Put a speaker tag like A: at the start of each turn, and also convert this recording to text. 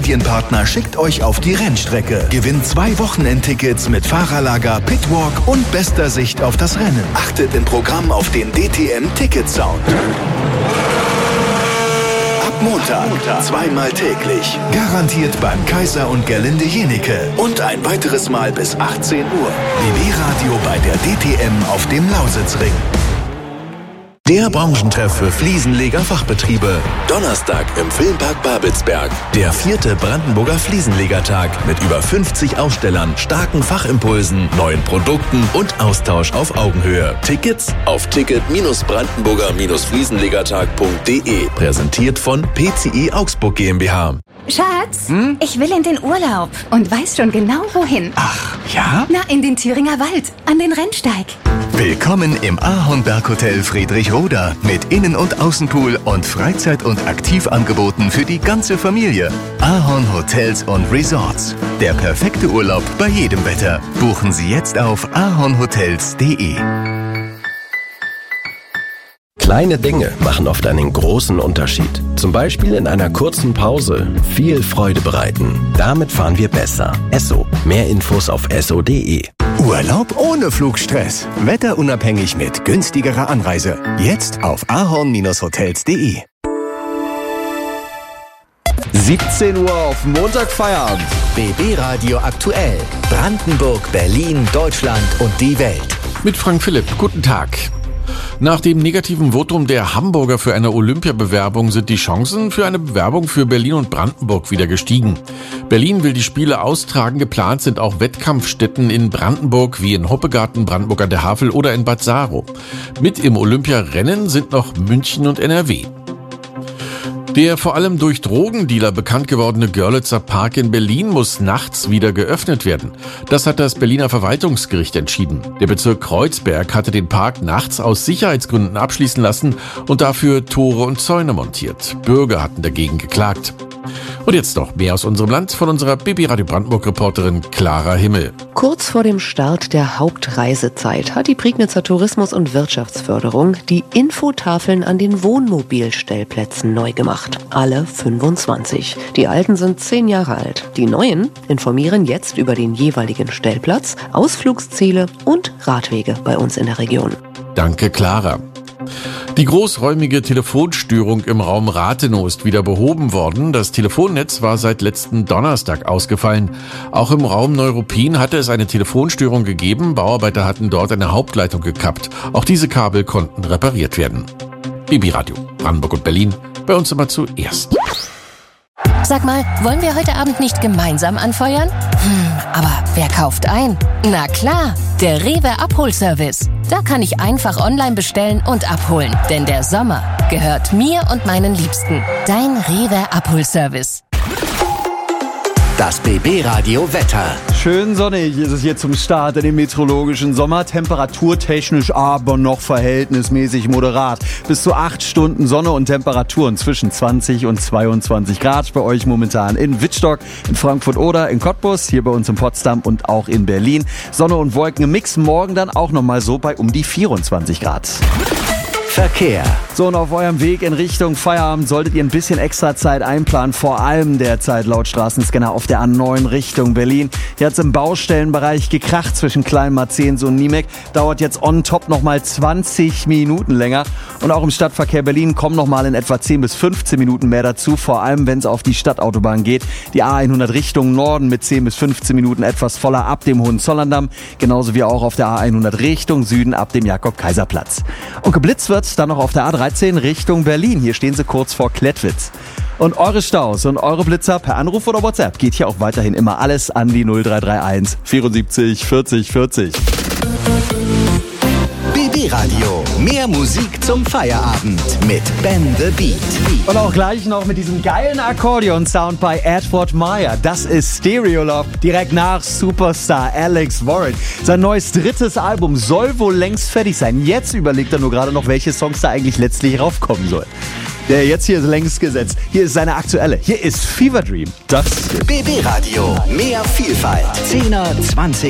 A: Medienpartner schickt euch auf die Rennstrecke. Gewinnt 2 Wochenendtickets mit Fahrerlager, Pitwalk und bester Sicht auf das Rennen. Achtet im Programm auf den DTM-Ticket-Sound. Montag, 2-mal täglich. Garantiert beim Kaiser und Gerlinde Jenecke. Und ein weiteres Mal bis 18 Uhr. BB-Radio bei der DTM auf dem Lausitzring. Der Branchentreff für Fliesenleger-Fachbetriebe. Donnerstag im Filmpark Babelsberg. Der 4. Brandenburger Fliesenlegertag mit über 50 Ausstellern, starken Fachimpulsen, neuen Produkten und Austausch auf Augenhöhe. Tickets auf ticket-brandenburger-fliesenlegertag.de. Präsentiert von PCI Augsburg GmbH.
B: Schatz, ich will in den Urlaub und weiß schon genau wohin.
A: Ach, ja?
B: Na, in den Thüringer Wald, an den Rennsteig.
A: Willkommen im Ahornberg-Hotel Friedrichroda mit Innen- und Außenpool und Freizeit- und Aktivangeboten für die ganze Familie. Ahorn Hotels und Resorts. Der perfekte Urlaub bei jedem Wetter. Buchen Sie jetzt auf ahornhotels.de.
C: Kleine Dinge machen oft einen großen Unterschied. Zum Beispiel in einer kurzen Pause viel Freude bereiten. Damit fahren wir besser. Esso. Mehr Infos auf esso.de.
A: Urlaub ohne Flugstress. Wetterunabhängig mit günstigerer Anreise. Jetzt auf ahorn-hotels.de.
D: 17 Uhr auf Montag Feierabend.
E: BB Radio aktuell. Brandenburg, Berlin, Deutschland und die Welt.
F: Mit Frank Philipp. Guten Tag. Nach dem negativen Votum der Hamburger für eine Olympiabewerbung sind die Chancen für eine Bewerbung für Berlin und Brandenburg wieder gestiegen. Berlin will die Spiele austragen. Geplant sind auch Wettkampfstätten in Brandenburg wie in Hoppegarten, Brandenburg an der Havel oder in Bad Saro. Mit im Olympiarennen sind noch München und NRW. Der vor allem durch Drogendealer bekannt gewordene Görlitzer Park in Berlin muss nachts wieder geöffnet werden. Das hat das Berliner Verwaltungsgericht entschieden. Der Bezirk Kreuzberg hatte den Park nachts aus Sicherheitsgründen abschließen lassen und dafür Tore und Zäune montiert. Bürger hatten dagegen geklagt. Und jetzt noch mehr aus unserem Land von unserer BB Radio Brandenburg-Reporterin Clara Himmel.
G: Kurz vor dem Start der Hauptreisezeit hat die Prignitzer Tourismus- und Wirtschaftsförderung die Infotafeln an den Wohnmobilstellplätzen neu gemacht. Alle 25. Die alten sind 10 Jahre alt. Die neuen informieren jetzt über den jeweiligen Stellplatz, Ausflugsziele und Radwege bei uns in der Region.
F: Danke, Clara. Die großräumige Telefonstörung im Raum Rathenow ist wieder behoben worden. Das Telefonnetz war seit letzten Donnerstag ausgefallen. Auch im Raum Neuruppin hatte es eine Telefonstörung gegeben. Bauarbeiter hatten dort eine Hauptleitung gekappt. Auch diese Kabel konnten repariert werden. BB Radio, Brandenburg und Berlin, bei uns immer zuerst.
H: Sag mal, wollen wir heute Abend nicht gemeinsam anfeuern? Aber wer kauft ein? Na klar, der Rewe Abholservice. Da kann ich einfach online bestellen und abholen. Denn der Sommer gehört mir und meinen Liebsten. Dein Rewe Abholservice.
E: Das BB Radio Wetter.
D: Schön sonnig ist es hier zum Start in den meteorologischen Sommer. Temperaturtechnisch aber noch verhältnismäßig moderat. Bis zu 8 Stunden Sonne und Temperaturen zwischen 20 und 22 Grad. Bei euch momentan in Wittstock, in Frankfurt oder in Cottbus, hier bei uns in Potsdam und auch in Berlin. Sonne und Wolken im Mix, morgen dann auch nochmal so bei um die 24 Grad.
E: Verkehr.
D: So, und auf eurem Weg in Richtung Feierabend solltet ihr ein bisschen extra Zeit einplanen, vor allem derzeit laut Straßenscanner auf der A9 Richtung Berlin. Hier hat es im Baustellenbereich gekracht zwischen Kleinmarzens und Niemek. Dauert jetzt on top nochmal 20 Minuten länger. Und auch im Stadtverkehr Berlin kommen nochmal in etwa 10 bis 15 Minuten mehr dazu, vor allem wenn es auf die Stadtautobahn geht. Die A100 Richtung Norden mit 10 bis 15 Minuten etwas voller ab dem Hohenzollern-Damm, genauso wie auch auf der A100 Richtung Süden ab dem Jakob-Kaiser-Platz. Und geblitzt wird dann noch auf der A13 Richtung Berlin. Hier stehen sie kurz vor Klettwitz. Und eure Staus und eure Blitzer per Anruf oder WhatsApp geht hier auch weiterhin immer alles an die 0331 74 40 40.
E: BB Radio. Mehr Musik zum Feierabend mit Ben the Beat.
D: Und auch gleich noch mit diesem geilen Akkordeon-Sound bei Edward Meyer. Das ist Stereo Love, direkt nach Superstar Alex Warren. Sein neues 3. Album soll wohl längst fertig sein. Jetzt überlegt er nur gerade noch, welche Songs da eigentlich letztlich raufkommen sollen. Der jetzt hier ist längst gesetzt. Hier ist seine aktuelle. Hier ist Fever Dream. Das
E: BB Radio. Mehr Vielfalt. 10er, 20